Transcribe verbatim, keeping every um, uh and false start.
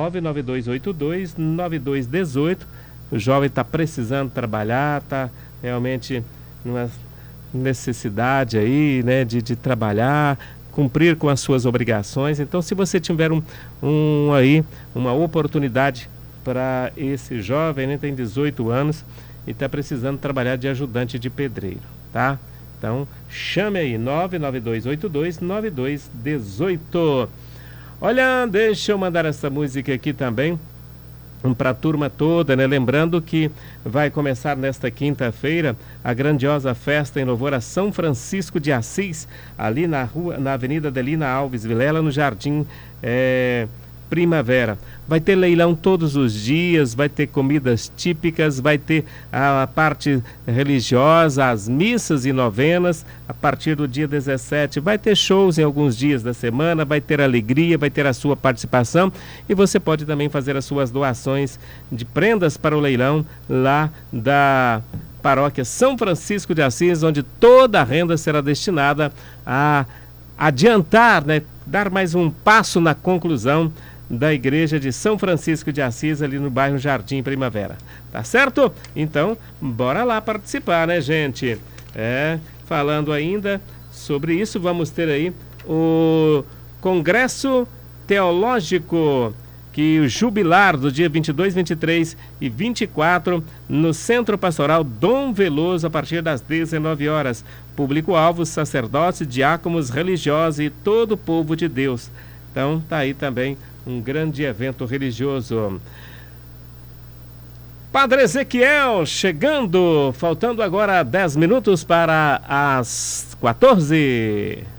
nove nove dois oito dois nove dois um oito. O jovem está precisando trabalhar, está realmente numa necessidade aí, né, de, de trabalhar, cumprir com as suas obrigações. Então, se você tiver um, um aí, uma oportunidade para esse jovem, né, tem dezoito anos e está precisando trabalhar de ajudante de pedreiro, tá? Então, chame aí, nove nove dois oito dois nove dois um oito. Olha, deixa eu mandar essa música aqui também para a turma toda, né? Lembrando que vai começar nesta quinta-feira a grandiosa festa em louvor a São Francisco de Assis, ali na rua, na Avenida Adelina Alves Vilela, no Jardim é, Primavera. Vai ter leilão todos os dias, vai ter comidas típicas, vai ter a, a parte religiosa, as missas e novenas a partir do dia dezessete. Vai ter shows em alguns dias da semana, vai ter alegria, vai ter a sua participação e você pode também fazer as suas doações de prendas para o leilão lá da Paróquia São Francisco de Assis, onde toda a renda será destinada a adiantar, né, dar mais um passo na conclusão da igreja de São Francisco de Assis, ali no bairro Jardim Primavera. Tá certo? Então, bora lá participar, né, gente? É, falando ainda sobre isso, vamos ter aí o Congresso Teológico, que o jubilar do dia vinte e dois, vinte e três e vinte e quatro no Centro Pastoral Dom Veloso, a partir das dezenove horas. Público-alvo, sacerdotes, diáconos, religiosos e todo o povo de Deus. Então, tá aí também um grande evento religioso. Padre Ezequiel chegando, faltando agora dez minutos para as quatorze.